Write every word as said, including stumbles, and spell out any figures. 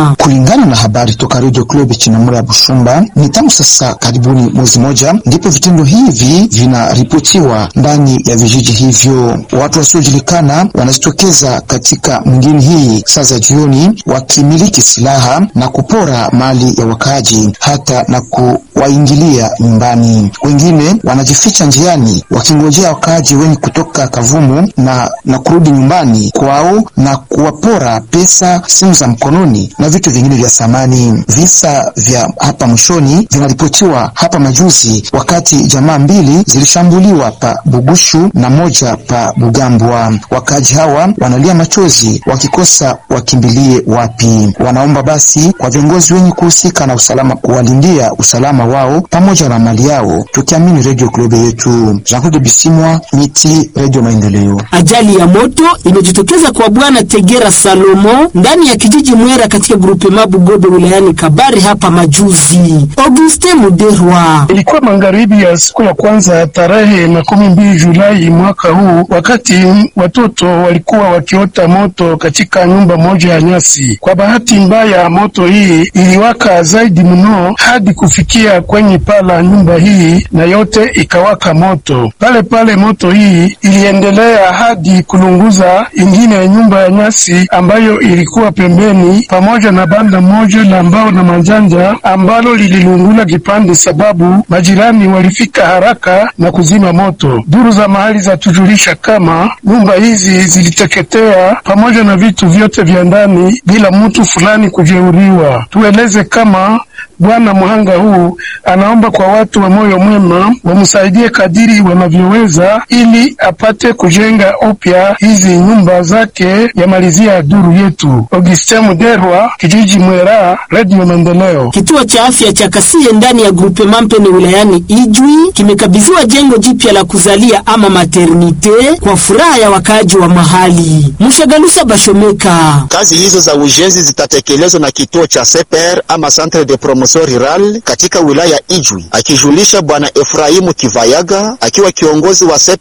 Kulingana na habari toka Radio Club Chinamura ya Bushumba, ni tangu sasa karibuni mwezi moja ndipo vitendo hivi vinaripotiwa ndani ya vijiji hivyo. Watu wasiojulikana wanajitokeza katika mgini hii saa za jioni wakimiliki silaha na kupora mali ya wakaji hata na kuwaingilia nyumbani. Wengine wanajificha njiani wakingojea wakaji wenye kutoka Kavumu na, na kurudi nyumbani kwao na kuwapora pesa, simu za mkononi na vitu vingine vya samani. Visa vya hapa mwishoni vinaripotiwa hapa majuzi wakati jamaa mbili zilishambuliwa pa Bugushu na moja pa Bugambwa. Wakaji hawa wanalia machozi wakikosa wakimbilie wapi. Wanaomba basi kwa viongozi wenye kuhusika na usalama kuwalindia usalama wao pamoja na mali yao. Tukiamini Radio Club yetu. Jean-Claude Bisimwa, Miti, Radio Maendeleo. Ajali ya moto imejitokeza kwa bwana Tegera Salomo ndani ya kijiji Mwera katika grupe Mabugobe wilayani Kabare hapa majuzi. Auguste Muderwa. Ilikuwa magharibi ya siku ya kwanza tarehe makumi mbili Julai mwaka huu, wakati watoto walikuwa wakiota moto katika nyumba moja ya nyasi. Kwa bahati mbaya moto hii iliwaka zaidi mno hadi kufikia kwenye pala nyumba hii na yote ikawaka moto. Pale pale moto hii iliendelea hadi kulunguza ingine ya nyumba ya nyasi ambayo ilikuwa pembeni, pamoja na banda moja la mbao na manjanja ambalo lililungula kipande, sababu majirani walifika haraka na kuzima moto. Duru za mahali za tujulisha kama nyumba hizi ziliteketea pamoja na vitu vyote vya ndani bila mtu fulani kujeruhiwa. Tueleze kama bwana mhanga huu anaomba kwa watu wa moyo mwema wamsaidie kadiri wanavyoweza ili apate kujenga upya hizi nyumba zake. Yamalizia duru yetu. Auguste Muderwa, kijiji Mwera, Radio Maendeleo. Kituo cha afya cha Kasiye ndani ya grupe Mampene wilayani Ijwi kimekabidhiwa jengo jipya la kuzalia ama maternite kwa furaha ya wakaji wa mahali. Mshagalusa Bashomeka. Kazi hizo za ujenzi zitatekelezwa na kituo cha C P R ama Centre de Promotion Rural katika wilaya Ijwi, akijulisha bwana Efraimu Kivayaga akiwa kiongozi wa C P R